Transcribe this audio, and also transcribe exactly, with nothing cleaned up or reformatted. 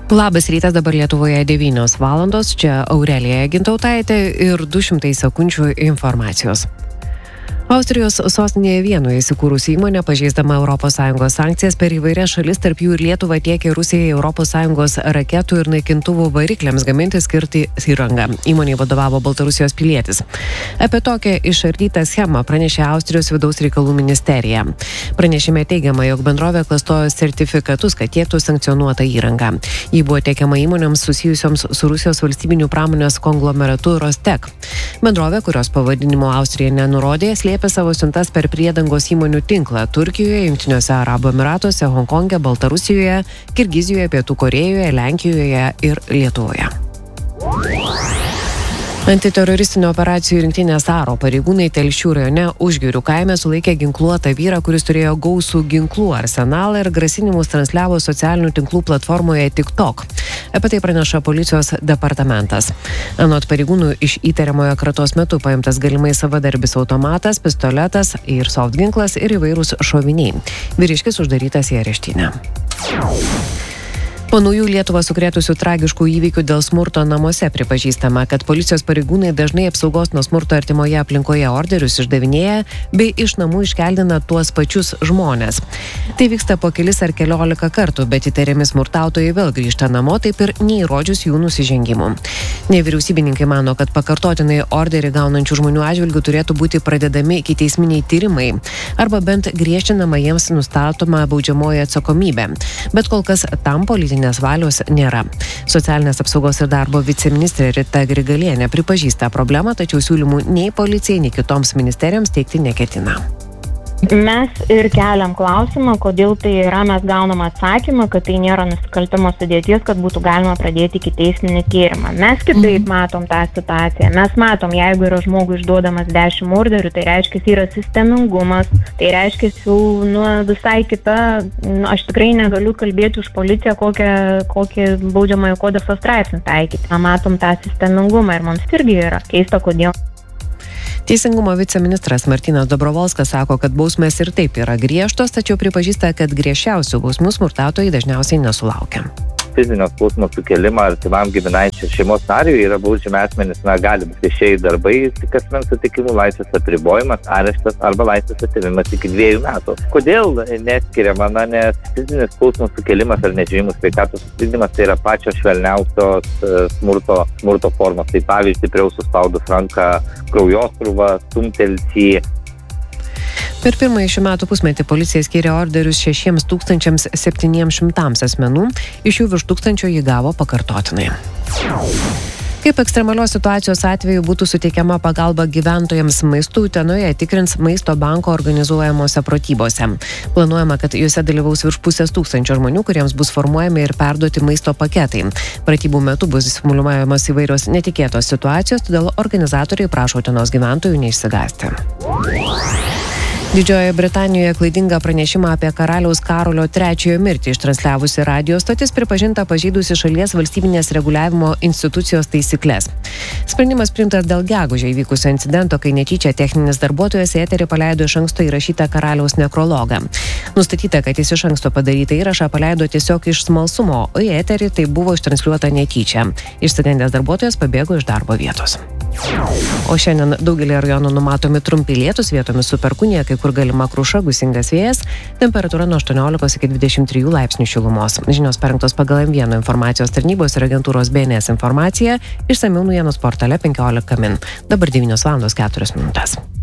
Labas rytas, dabar Lietuvoje devynios valandos, čia Aurelija Gintautaitė ir du šimtai sekundžių informacijos. Austrijos sostinėje Vienoje įsikūrusi įmonė, pažeisdama Europos Sąjungos sankcijas per įvairias šalis, tarp jų ir Lietuvą, tiekė Rusijai Europos Sąjungos raketų ir naikintuvų varikliams gaminti skirti įrangą. Įmonei vadovavo Baltarusijos pilietis. Apie tokią išardytą schemą pranešė Austrijos vidaus reikalų ministerija. Pranešime teigiama, jog bendrovė klastojo sertifikatus, kad tiektų sankcionuotą įrangą. Ji buvo tiekiama įmonėms susijusioms su Rusijos valstybinių pramonės konglomeratu Rostek. Bendrovė, kurios pavadinimo Austrija nenurodė, slėpė savo siuntas per priedangos įmonių tinklą Turkijoje, Jungtiniuose Arabų Emyratuose, Honkonge, Baltarusijoje, Kirgizijoje, Pietų Korėjoje, Lenkijoje ir Lietuvoje. Antiteroristinių operacijų rinktinės Aro pareigūnai Telšių rajone Užgirių kaime sulaikė ginkluotą vyrą, kuris turėjo gausų ginklų arsenalą ir grasinimus transliavo socialinių tinklų platformoje TikTok. Apie tai praneša policijos departamentas. Anot pareigūnų, iš įtariamojo kratos metu paimtas galimai savadarbis automatas, pistoletas ir soft ginklas ir įvairūs šoviniai. Vyriškis uždarytas į areštinę. Po naujų Lietuvą sukrėtusių tragiškų įvykių dėl smurto namuose pripažįstama, kad policijos pareigūnai dažnai apsaugos nuo smurto artimoje aplinkoje orderius išdavinėja bei iš namų iškeldina tuos pačius žmones. Tai vyksta po kelis ar keliolika kartų, bet įtariami smurtautojai vėl grįžta namo, taip ir neįrodžius jų nusižengimų. Nevyriausybininkai mano, kad pakartotinai orderį gaunančių žmonių atžvilgių turėtų būti pradedami ikiteisminiai tyrimai arba bent griežtinama jiems nustatoma baudžiamoji atsakomybė. Bet kol kas tam politinė nes valios nėra. Socialinės apsaugos ir darbo viceministrė Rita Grigalienė pripažįsta problemą, tačiau siūlymų nei policijai, nei kitoms ministerijoms teikti neketina. Mes ir keliam klausimą, kodėl tai yra, mes gaunam atsakymą, kad tai nėra nusikaltimo sudėties, kad būtų galima pradėti ikiteisminį tyrimą. Mes kitaip mm. matom tą situaciją. Mes matom, jeigu yra žmogui išduodamas dešimt orderių, tai reiškia, yra sistemingumas, tai reiškia, jau nu, visai kita, nu, aš tikrai negaliu kalbėti už policiją, kokią, kokį baudžiamojo kodekso straipsnį taikyti. Matom tą sistemingumą ir mums irgi yra keista, kodėl. Teisingumo viceministras Martynas Dobrovolskas sako, kad bausmės ir taip yra griežtos, tačiau pripažįsta, kad griežčiausių bausmų smurtautojai dažniausiai nesulaukia. Fizinio skausmo sukėlimą artimam giminaičiui šeimos nariui yra baudžiami asmenys, na, gali būti viešieji darbai, tik asmens sutikimų, laisvės apribojimas, areštas arba laisvės atėmimas iki dviejų metų. Kodėl neskiriama, na, nes fizinis skausmo sukėlimas ar nežymimus sveikatos sutrikdymas tai yra pačios švelniausios smurto, smurto formos. Tai pavyzdžiui, stipriau suspaudus ranką, kraujosrūvą, stumtelsi. Per pirmąjį šių metų pusmetį policija skyrė orderius šešiems tūkstančiams septyniems šimtams asmenų, iš jų virš tūkstančio jį gavo pakartotinai. Kaip ekstremalios situacijos atveju būtų suteikiama pagalba gyventojams maistu, Utenoje tikrins Maisto banko organizuojamose pratybose. Planuojama, kad juose dalyvaus virš pusės tūkstančio žmonių, kuriems bus formuojami ir perduoti maisto paketai. Pratybų metu bus simuliuojamos įvairios netikėtos situacijos, todėl organizatoriai prašo Utenos gyventojų neišsigąsti. Didžiojoje Britanijoje klaidingą pranešimą apie karaliaus Karolio trečiojo mirtį ištransliavusi radijo stotis pripažinta pažeidusi šalies valstybinės reguliavimo institucijos taisykles. Sprendimas priimtas dėl gegužę įvykusio incidento, kai netyčia techninis darbuotojas į eterį paleido iš anksto įrašytą karaliaus nekrologą. Nustatyta, kad jis iš anksto padarytą įrašą paleido tiesiog iš smalsumo, o į eterį tai buvo ištransliuota netyčia. Išsigandęs darbuotojas pabėgo iš darbo vietos. O šiandien daugelį rajonų numatomi trumpi lietūs, vietomis su perkūnija, kai kur galima kruša, gūsingas vėjas, temperatūra nuo aštuoniolikos iki dvidešimt trijų laipsnių šilumos. Žinios parengtos pagal M vienas informacijos tarnybos ir agentūros B N S informaciją, išsamiau naujienų portale penkiolika min. Dabar devynios valandos keturios minutės.